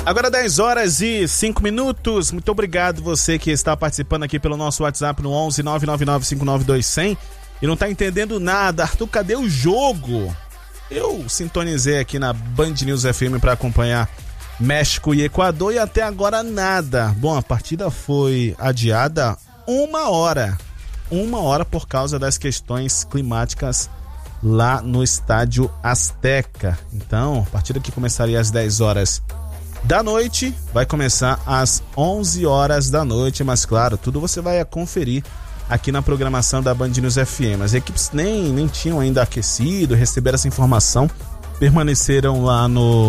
Agora 10 horas e 5 minutos. Muito obrigado você que está participando aqui pelo nosso WhatsApp no 11 999-592-100 e não está entendendo nada. Arthur, cadê o jogo? Eu sintonizei aqui na Band News FM para acompanhar México e Equador e até agora nada. Bom, a partida foi adiada 1 hora. 1 hora por causa das questões climáticas lá no Estádio Azteca. Então, a partida que começaria às 10 horas da noite vai começar às 11 horas da noite, mas claro, tudo você vai conferir aqui na programação da Band News FM. As equipes nem tinham ainda aquecido, receberam essa informação, permaneceram lá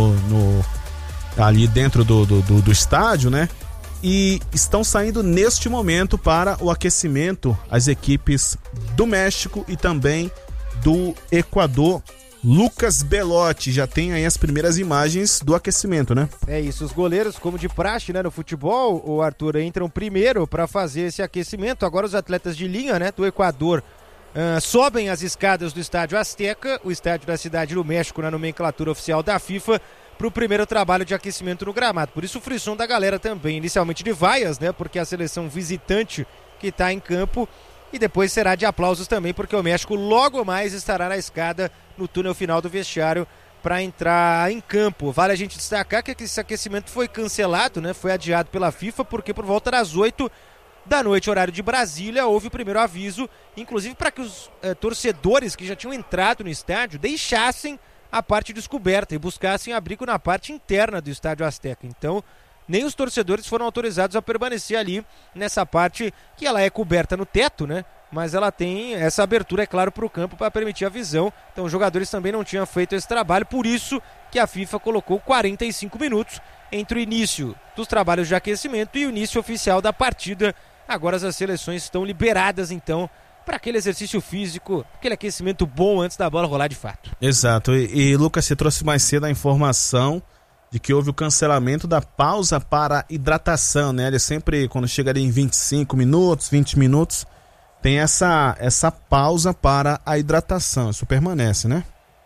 ali dentro do estádio, né? E estão saindo neste momento para o aquecimento as equipes do México e também do Equador. Lucas Belotti já tem aí as primeiras imagens do aquecimento, né? É isso, os goleiros, como de praxe, né, no futebol, o Arthur, entram primeiro para fazer esse aquecimento. Agora os atletas de linha, né, do Equador sobem as escadas do Estádio Azteca, o estádio da Cidade do México, na nomenclatura oficial da FIFA, para o primeiro trabalho de aquecimento no gramado. Por isso o frisson da galera também, inicialmente de vaias, né, porque é a seleção visitante que está em campo, e depois será de aplausos também, porque o México logo mais estará na escada no túnel final do vestiário para entrar em campo. Vale a gente destacar que esse aquecimento foi cancelado, né? Foi adiado pela FIFA, porque por volta das 8 da noite, horário de Brasília, houve o primeiro aviso, inclusive para que os torcedores que já tinham entrado no estádio deixassem a parte descoberta e buscassem abrigo na parte interna do Estádio Azteca. Então, nem os torcedores foram autorizados a permanecer ali nessa parte que ela é coberta no teto, né? Mas ela tem essa abertura, é claro, para o campo para permitir a visão. Então os jogadores também não tinham feito esse trabalho, por isso que a FIFA colocou 45 minutos entre o início dos trabalhos de aquecimento e o início oficial da partida. Agora as seleções estão liberadas, então, para aquele exercício físico, aquele aquecimento bom antes da bola rolar de fato. Exato, e Lucas, você trouxe mais cedo a informação de que houve o cancelamento da pausa para hidratação, né? Ele sempre, quando chega ali em 25 minutos, 20 minutos, tem essa pausa para a hidratação. Isso permanece, né?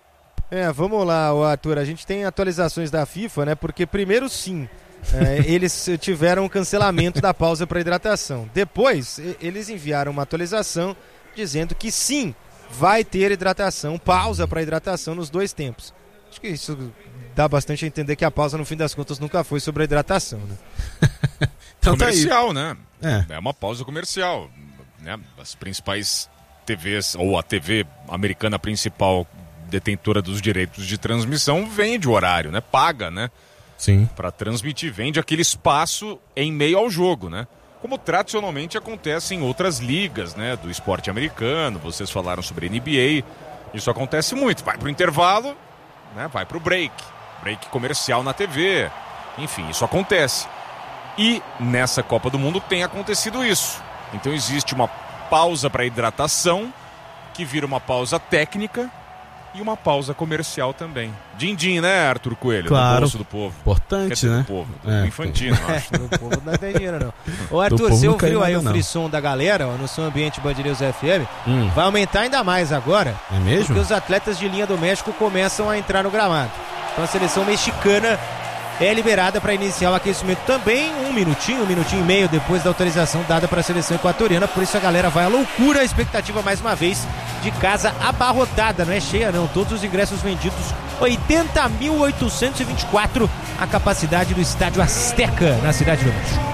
Vamos lá, Arthur, a gente tem atualizações da FIFA, né? Porque primeiro sim, eles tiveram um cancelamento da pausa para hidratação. Depois, eles enviaram uma atualização dizendo que sim, vai ter hidratação, pausa para hidratação nos dois tempos. Acho que isso dá bastante a entender que a pausa, no fim das contas, nunca foi sobre a hidratação, né? Então comercial, tá, né? É uma pausa comercial, né? As principais TVs, ou a TV americana principal detentora dos direitos de transmissão, vende o horário, né? Paga, né? Sim. Para transmitir, vende aquele espaço em meio ao jogo, né? Como tradicionalmente acontece em outras ligas, né? Do esporte americano, vocês falaram sobre NBA, isso acontece muito. Vai pro intervalo, né? Vai pro break comercial na TV, enfim, isso acontece. E nessa Copa do Mundo tem acontecido isso. Então existe uma pausa para hidratação, que vira uma pausa técnica e uma pausa comercial também. Din-din, né, Arthur Coelho? Claro. No bolso do povo. Importante, né? Do povo, do infantino, acho. Do povo não tem dinheiro, não. Ô, Arthur, você ouviu aí o frisson da galera, ó, no Som Ambiente Band News FM? Vai aumentar ainda mais agora. É mesmo? Porque os atletas de linha do México começam a entrar no gramado. Então a seleção mexicana é liberada para iniciar o aquecimento também um minutinho e meio depois da autorização dada para a seleção equatoriana. Por isso a galera vai à loucura, a expectativa mais uma vez de casa abarrotada, não é cheia não, todos os ingressos vendidos, 80.824 a capacidade do Estádio Azteca na Cidade do México.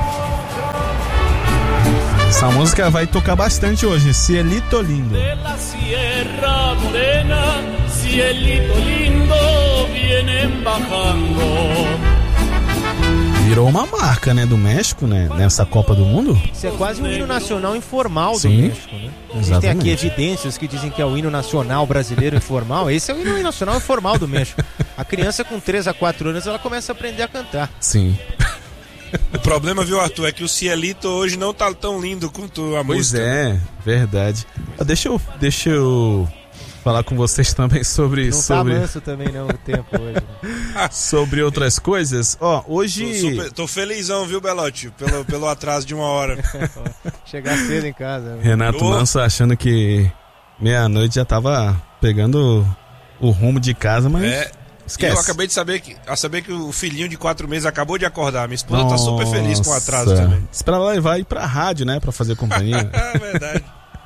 Essa música vai tocar bastante hoje, Cielito Lindo. Sierra Morena, cielito lindo, vienen bajando. Virou uma marca, né, do México, né, nessa Copa do Mundo. Isso é quase um hino nacional informal do Sim, México, né? A gente exatamente. tem aqui evidências que dizem que é o hino nacional brasileiro informal. Esse é o hino nacional informal do México. A criança com 3 a 4 anos, ela começa a aprender a cantar. Sim. O problema, viu, Arthur, é que o Cielito hoje não tá tão lindo quanto a Pois música. é, verdade. Deixa eu falar com vocês também sobre... Não tá manso também não o tempo hoje. Sobre outras coisas. Ó, hoje... Tô felizão, viu, Belotti, pelo atraso de 1 hora. Chegar cedo em casa. Renato Manso achando que meia-noite já tava pegando o rumo de casa, mas Esquece. Eu acabei de saber que o filhinho de 4 meses acabou de acordar. Minha esposa tá super feliz com o atraso também. Espera ela levar ir pra rádio, né? Pra fazer companhia. Verdade.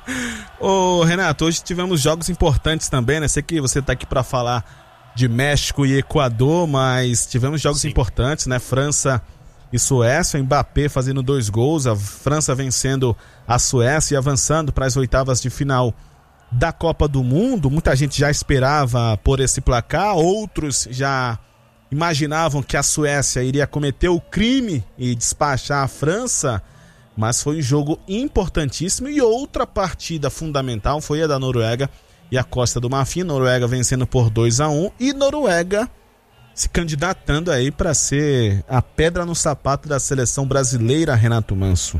Ô, Renato, hoje tivemos jogos importantes também, né? Sei que você tá aqui pra falar de México e Equador, mas tivemos jogos importantes, né? França e Suécia, o Mbappé fazendo 2 gols, a França vencendo a Suécia e avançando para as oitavas de final da Copa do Mundo. Muita gente já esperava por esse placar, outros já imaginavam que a Suécia iria cometer o crime e despachar a França, mas foi um jogo importantíssimo. E outra partida fundamental foi a da Noruega e a Costa do Marfim, Noruega vencendo por 2-1 e Noruega se candidatando aí para ser a pedra no sapato da seleção brasileira, Renato Manso.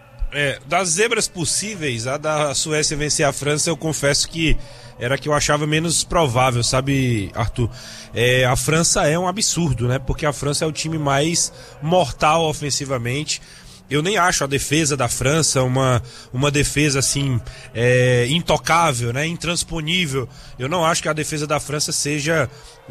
Das zebras possíveis, a da Suécia vencer a França, eu confesso que era a que eu achava menos provável, sabe, Arthur? A França é um absurdo, né? Porque a França é o time mais mortal ofensivamente. Eu nem acho a defesa da França uma defesa assim intocável, né? Intransponível. Eu não acho que a defesa da França seja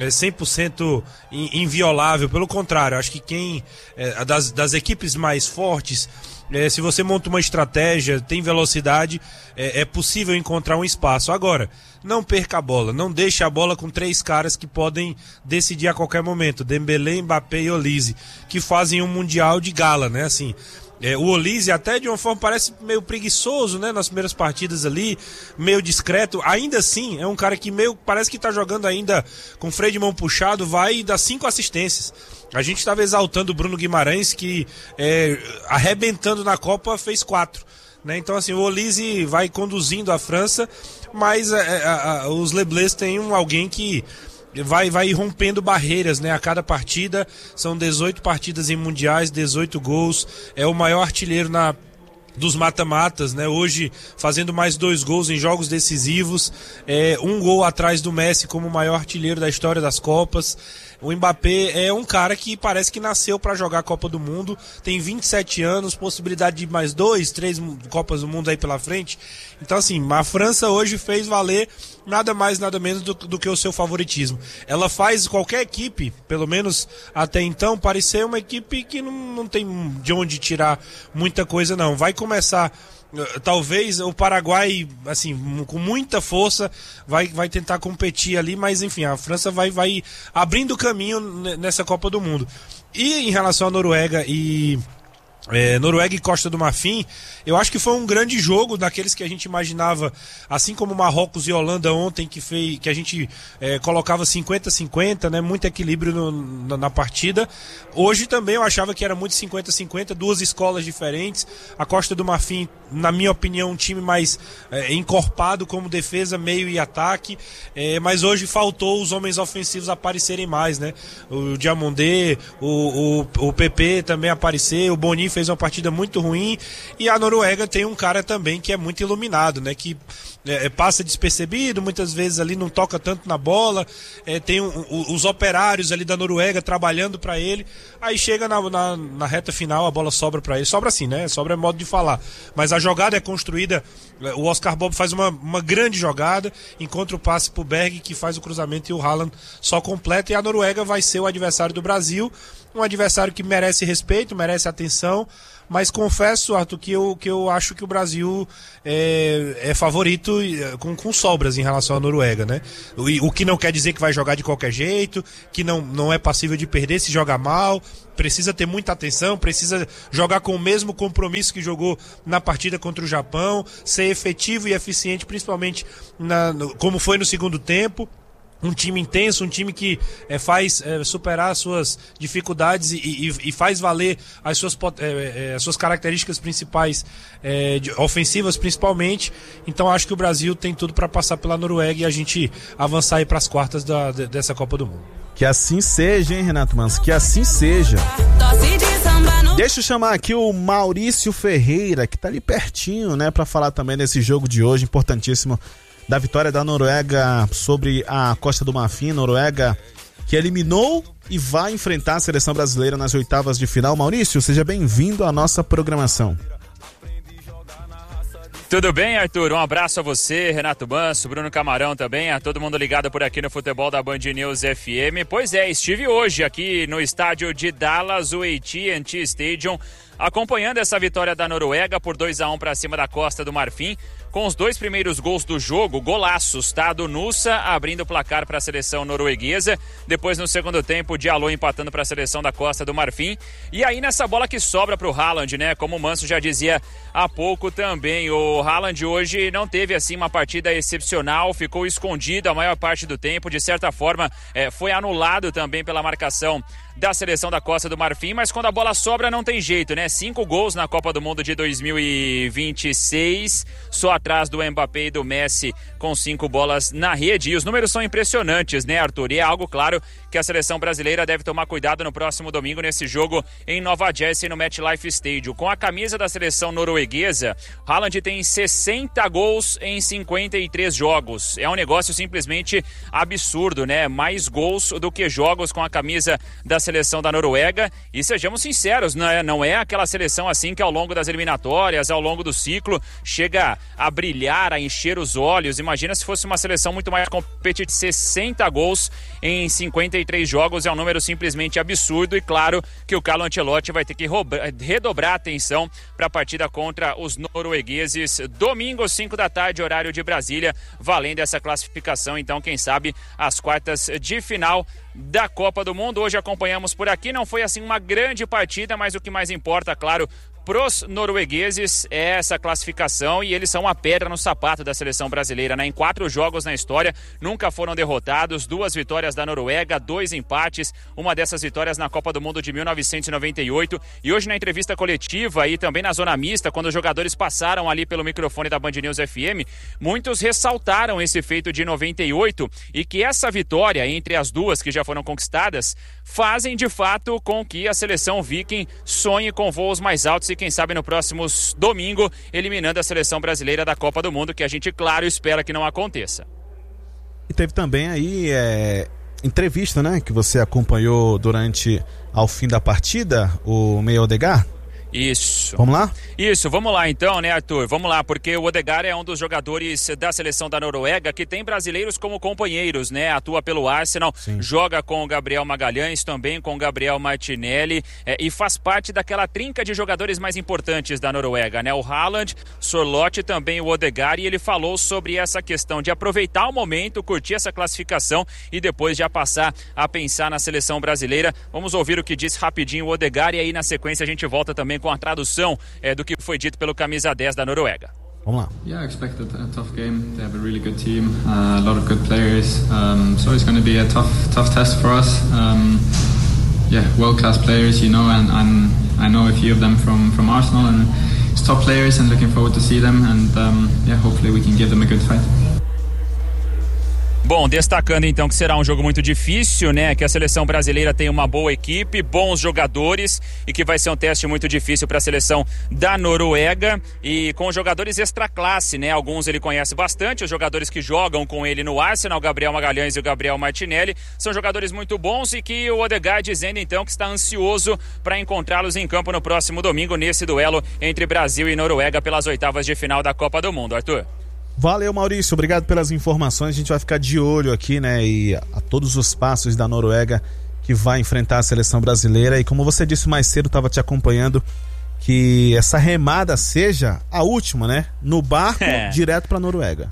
100% inviolável. Pelo contrário, acho que quem das equipes mais fortes, se você monta uma estratégia, tem velocidade, é possível encontrar um espaço. Agora, não perca a bola, não deixe a bola com 3 caras que podem decidir a qualquer momento, Dembélé, Mbappé e Olise, que fazem um mundial de gala, né? Assim, o Olise até de uma forma parece meio preguiçoso, né? Nas primeiras partidas ali, meio discreto. Ainda assim, é um cara que parece que tá jogando ainda com freio de mão puxado, vai e dá 5 assistências. A gente estava exaltando o Bruno Guimarães, que arrebentando na Copa fez 4. Né? Então, assim, o Olise vai conduzindo a França, mas os Leblés têm alguém que vai rompendo barreiras, né? A cada partida. São 18 partidas em mundiais, 18 gols. É o maior artilheiro dos mata-matas, né? Hoje fazendo mais 2 gols em jogos decisivos, 1 gol atrás do Messi como o maior artilheiro da história das Copas. O Mbappé é um cara que parece que nasceu para jogar a Copa do Mundo, tem 27 anos, possibilidade de mais 2, 3 Copas do Mundo aí pela frente. Então, assim, a França hoje fez valer nada mais, nada menos do que o seu favoritismo. Ela faz qualquer equipe, pelo menos até então, parecer uma equipe que não tem de onde tirar muita coisa, não. Vai começar, talvez, o Paraguai, assim, com muita força, vai tentar competir ali, mas enfim, a França vai abrindo caminho nessa Copa do Mundo. E em relação à Noruega e Costa do Marfim, eu acho que foi um grande jogo, daqueles que a gente imaginava, assim como Marrocos e Holanda ontem, que a gente colocava 50-50, né? Muito equilíbrio na partida. Hoje também eu achava que era muito 50-50, 2 escolas diferentes. A Costa do Marfim, na minha opinião, um time mais encorpado como defesa, meio e ataque, mas hoje faltou os homens ofensivos aparecerem mais, né? O Diamandé, o PP também apareceu, o Boni fez uma partida muito ruim, e a Noruega tem um cara também que é muito iluminado, né? Que passa despercebido, muitas vezes ali não toca tanto na bola, tem os operários ali da Noruega trabalhando para ele, aí chega na reta final, a bola sobra para ele, sobra assim, né? Sobra é modo de falar, mas a jogada é construída, o Oscar Bob faz uma grande jogada, encontra o passe pro Berg, que faz o cruzamento, e o Haaland só completa, e a Noruega vai ser o adversário do Brasil, um adversário que merece respeito, merece atenção, mas confesso, Arthur, que eu acho que o Brasil é favorito com sobras em relação à Noruega, né? O que não quer dizer que vai jogar de qualquer jeito, que não é passível de perder se joga mal, precisa ter muita atenção, precisa jogar com o mesmo compromisso que jogou na partida contra o Japão, ser efetivo e eficiente, principalmente como foi no segundo tempo. Um time intenso, um time que faz superar as suas dificuldades e faz valer as suas características principais, ofensivas principalmente. Então acho que o Brasil tem tudo para passar pela Noruega e a gente avançar aí para as quartas dessa Copa do Mundo. Que assim seja, hein, Renato Manso? Que assim seja. Deixa eu chamar aqui o Maurício Ferreira, que tá ali pertinho, né, para falar também desse jogo de hoje, importantíssimo, da vitória da Noruega sobre a Costa do Marfim. Noruega que eliminou e vai enfrentar a seleção brasileira nas oitavas de final. Maurício, seja bem-vindo à nossa programação. Tudo bem, Arthur? Um abraço a você, Renato Manso, Bruno Camarão também, a todo mundo ligado por aqui no futebol da Band News FM. Pois é, estive hoje aqui no estádio de Dallas, o AT&T Stadium, acompanhando essa vitória da Noruega por 2-1 para cima da Costa do Marfim, com os 2 primeiros gols do jogo, golaços, tá? Do Nusa abrindo o placar para a seleção norueguesa, depois no segundo tempo o Diallo empatando para a seleção da Costa do Marfim, e aí nessa bola que sobra para o Haaland, né? Como o Manso já dizia há pouco também, o Haaland hoje não teve assim uma partida excepcional, ficou escondido a maior parte do tempo, de certa forma foi anulado também pela marcação da seleção da Costa do Marfim, mas quando a bola sobra não tem jeito, né? 5 gols na Copa do Mundo de 2026, só atrás do Mbappé e do Messi, com 5 bolas na rede, e os números são impressionantes, né, Arthur? E é algo, claro, que a seleção brasileira deve tomar cuidado no próximo domingo nesse jogo em Nova Jersey, no MetLife Stadium. Com a camisa da seleção norueguesa, Haaland tem 60 gols em 53 jogos. É um negócio simplesmente absurdo, né? Mais gols do que jogos com a camisa da seleção da Noruega, e sejamos sinceros, não é aquela seleção assim que ao longo das eliminatórias, ao longo do ciclo, chega a brilhar, a encher os olhos. Imagina se fosse uma seleção muito mais competitiva. 60 gols em 53 jogos é um número simplesmente absurdo, e claro que o Carlo Ancelotti vai ter que redobrar a atenção para a partida contra os noruegueses, domingo 5 da tarde, horário de Brasília, valendo essa classificação, então quem sabe as quartas de final da Copa do Mundo. Hoje acompanhamos por aqui, não foi assim uma grande partida, mas o que mais importa, claro, pros noruegueses é essa classificação, e eles são uma pedra no sapato da seleção brasileira, né? Em 4 jogos na história, nunca foram derrotados, 2 vitórias da Noruega, 2 empates, uma dessas vitórias na Copa do Mundo de 1998, e hoje na entrevista coletiva e também na zona mista, quando os jogadores passaram ali pelo microfone da Band News FM, muitos ressaltaram esse feito de 98, e que essa vitória entre as duas que já foram conquistadas fazem de fato com que a seleção viking sonhe com voos mais altos, e quem sabe no próximo domingo eliminando a seleção brasileira da Copa do Mundo, que a gente, claro, espera que não aconteça. E teve também aí entrevista, né, que você acompanhou durante ao fim da partida, o Meio Odegaard. Isso. Vamos lá? Isso, vamos lá então, né, Arthur? Vamos lá, porque o Odegaard é um dos jogadores da seleção da Noruega que tem brasileiros como companheiros, né? Atua pelo Arsenal, sim, joga com o Gabriel Magalhães, também com o Gabriel Martinelli, e faz parte daquela trinca de jogadores mais importantes da Noruega, né? O Haaland, Sorloth e também o Odegaard, e ele falou sobre essa questão de aproveitar o momento, curtir essa classificação e depois já passar a pensar na seleção brasileira. Vamos ouvir o que disse rapidinho o Odegaard, e aí na sequência a gente volta também com a tradução do que foi dito pelo camisa 10 da Noruega. Vamos lá. Yeah, I expected a tough game. They have a really good team, a lot of good players. So it's going to be a tough test for us. Yeah, world-class players, you know, and I know a few of them from Arsenal, and it's top players, and looking forward to see them, and yeah, hopefully we can give them a good fight. Bom, destacando então que será um jogo muito difícil, né? Que a seleção brasileira tem uma boa equipe, bons jogadores, e que vai ser um teste muito difícil para a seleção da Noruega, e com jogadores extra classe, né? Alguns ele conhece bastante, os jogadores que jogam com ele no Arsenal, o Gabriel Magalhães e o Gabriel Martinelli, são jogadores muito bons, e que o Odegaard dizendo então que está ansioso para encontrá-los em campo no próximo domingo, nesse duelo entre Brasil e Noruega pelas oitavas de final da Copa do Mundo. Arthur. Valeu, Maurício, obrigado pelas informações. A gente vai ficar de olho aqui, né, e a todos os passos da Noruega, que vai enfrentar a seleção brasileira. E como você disse mais cedo, estava te acompanhando, que essa remada seja a última, né, no barco direto para a Noruega.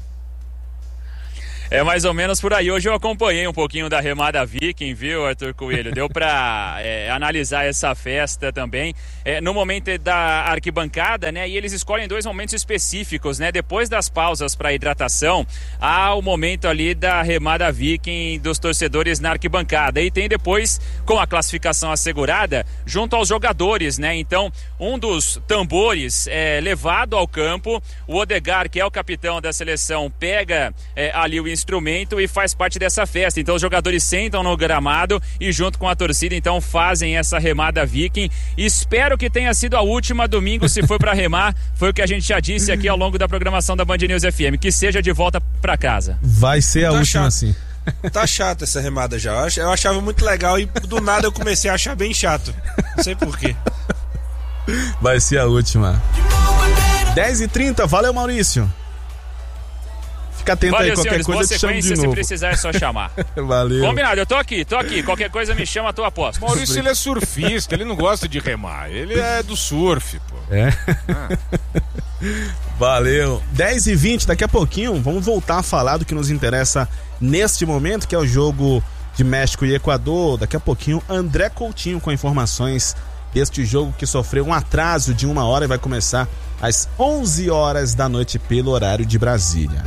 É mais ou menos por aí. Hoje eu acompanhei um pouquinho da remada Viking, viu, Arthur Coelho? Deu pra analisar essa festa também. No momento da arquibancada, né? E eles escolhem 2 momentos específicos, né? Depois das pausas para hidratação, há o momento ali da remada Viking dos torcedores na arquibancada. E tem depois, com a classificação assegurada, junto aos jogadores, né? Então, um dos tambores é levado ao campo. O Odegaard, que é o capitão da seleção, pega ali o instrumento e faz parte dessa festa. Então os jogadores sentam no gramado e junto com a torcida então fazem essa remada Viking. Espero que tenha sido a última domingo, se for para remar, foi o que a gente já disse aqui ao longo da programação da Band News FM, que seja de volta para casa. Vai ser a última, sim. Tá chato essa remada já. Eu achava muito legal e do nada eu comecei a achar bem chato. Não sei porquê. Vai ser a última. 10h30, valeu, Maurício. Fica atento. Valeu, aí, qualquer senhores, coisa eu te chamo de novo. se precisar é só chamar. Valeu. Combinado, eu tô aqui. Qualquer coisa me chama, tô a posto. Maurício, ele é surfista, ele não gosta de remar. Ele é do surf, pô. Valeu. 10h20, daqui a pouquinho vamos voltar a falar do que nos interessa neste momento, que é o jogo de México e Equador. Daqui a pouquinho, André Coutinho com informações deste jogo que sofreu um atraso de 1 hora e vai começar às 11 horas da noite pelo horário de Brasília.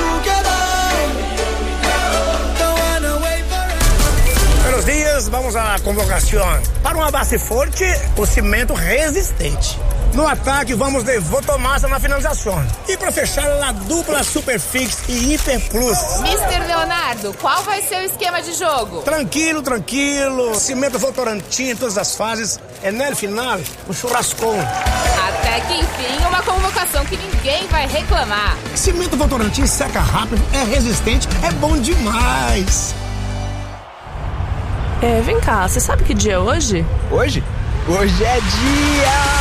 Buenos dias, vamos à convocação. Para uma base forte, o cimento resistente. No ataque, vamos de Votomassa na finalização. E para fechar, a dupla Superfix e Hiper Plus. Mister Leonardo, qual vai ser o esquema de jogo? Tranquilo. Cimento Votorantim em todas as fases. É no final, um churrascão. Até que enfim, uma convocação que ninguém vai reclamar. Cimento Votorantim seca rápido, é resistente, é bom demais. Vem cá, você sabe que dia é hoje? Hoje? Hoje é dia...